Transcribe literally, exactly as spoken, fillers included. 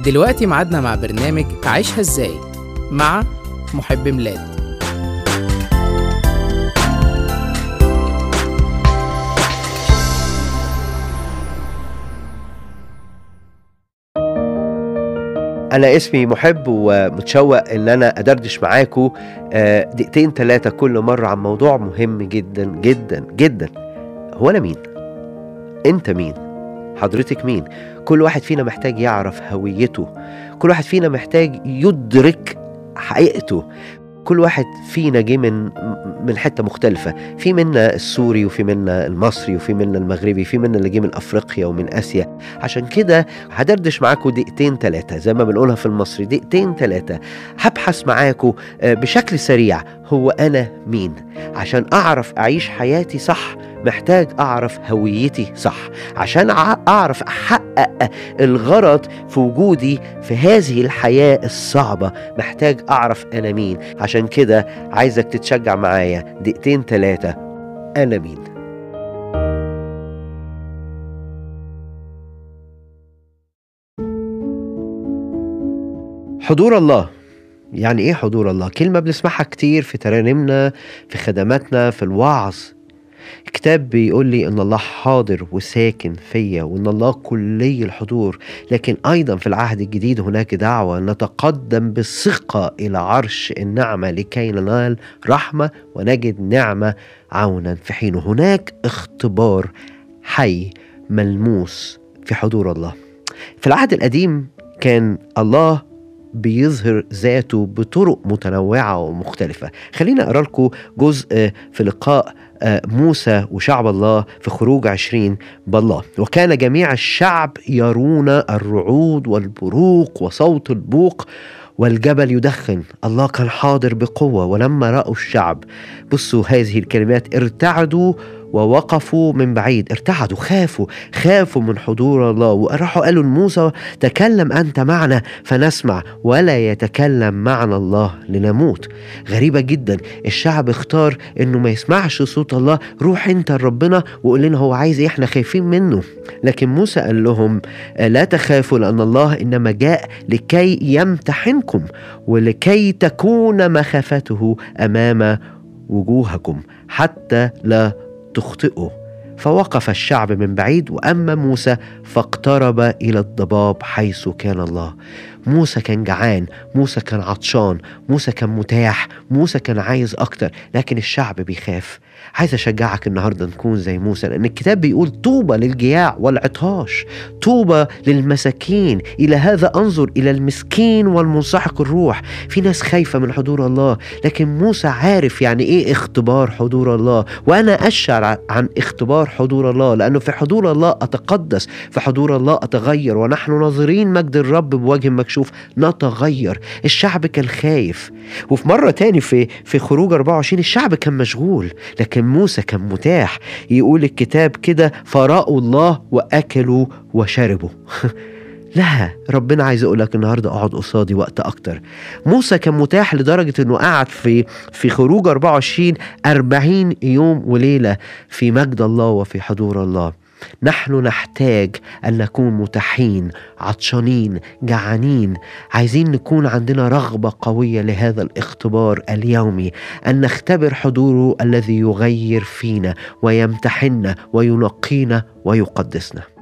دلوقتي ميعادنا مع برنامج عيشها ازاي مع محب ميلاد. أنا اسمي محب ومتشوق إن أنا أدردش معاكم دقيقتين ثلاثة كل مرة عن موضوع مهم جدا جدا جدا. هو أنا مين؟ أنت مين؟ حضرتك مين؟ كل واحد فينا محتاج يعرف هويته، كل واحد فينا محتاج يدرك حقيقته. كل واحد فينا جه من من حته مختلفه، في منا السوري وفي منا المصري وفي منا المغربي، في منا اللي جه من افريقيا ومن اسيا. عشان كده هدردش معاكم دقيقتين ثلاثه زي ما بنقولها في المصري، دقيقتين ثلاثه هبحث معاكم بشكل سريع هو انا مين. عشان اعرف اعيش حياتي صح محتاج اعرف هويتي صح، عشان اعرف احقق الغرض في وجودي في هذه الحياة الصعبة محتاج اعرف انا مين. عشان كده عايزك تتشجع معايا دقيقتين ثلاثة. انا مين؟ حضور الله. يعني ايه حضور الله؟ كلمة بنسمعها كتير في ترانيمنا، في خدماتنا، في الوعظ. الكتاب بيقول لي ان الله حاضر وساكن فيا وان الله كلي الحضور، لكن ايضا في العهد الجديد هناك دعوة نتقدم بالثقة الى عرش النعمة لكي ننال رحمة ونجد نعمة عونا في حينه. هناك اختبار حي ملموس في حضور الله. في العهد القديم كان الله بيظهر ذاته بطرق متنوعة ومختلفة. خلينا أقرأ لكم جزء في لقاء موسى وشعب الله في خروج عشرين بالله. وكان جميع الشعب يرون الرعود والبروق وصوت البوق والجبل يدخن. الله كان حاضر بقوة. ولما رأوا الشعب، بصوا هذه الكلمات، ارتعدوا ووقفوا من بعيد. ارتعدوا، خافوا خافوا من حضور الله، وراحوا قالوا لموسى تكلم أنت معنا فنسمع ولا يتكلم معنا الله لنموت. غريبة جدا، الشعب اختار انه ما يسمعش صوت الله. روح انت لربنا وقول لنا هو عايز ايه، احنا خايفين منه. لكن موسى قال لهم لا تخافوا لأن الله إنما جاء لكي يمتحنكم ولكي تكون مخافته أمام وجوهكم حتى لا تخطئوا. فوقف الشعب من بعيد، وأما موسى فاقترب إلى الضباب حيث كان الله. موسى كان جعان، موسى كان عطشان، موسى كان متاح، موسى كان عايز أكتر، لكن الشعب بيخاف. عايز أشجعك النهاردة نكون زي موسى، لأن الكتاب بيقول طوبى للجياع والعطاش، طوبى للمساكين، إلى هذا أنظر إلى المسكين والمنسحق الروح. في ناس خايفة من حضور الله، لكن موسى عارف يعني إيه اختبار حضور الله. وأنا أشعر عن اختبار حضور الله، لأنه في حضور الله أتقدس، في حضور الله أتغير، ونحن ناظرين مجد الرب بوجه مكشوف نتغير. الشعب كان خايف. وفي مرة تاني في في خروج أربعة وعشرين الشعب كان مشغول، لكن موسى كان متاح. يقول الكتاب كده فرأوا الله وأكلوا وشربوا. لا، ربنا عايز يقولك النهاردة اقعد قصادي وقت أكتر. موسى كان متاح لدرجة أنه قعد في في خروج أربعة وعشرين أربعين يوم وليلة في مجد الله وفي حضور الله. نحن نحتاج أن نكون متاحين، عطشانين، جعانين، عايزين نكون عندنا رغبة قوية لهذا الاختبار اليومي، أن نختبر حضوره الذي يغير فينا ويمتحننا وينقينا ويقدسنا.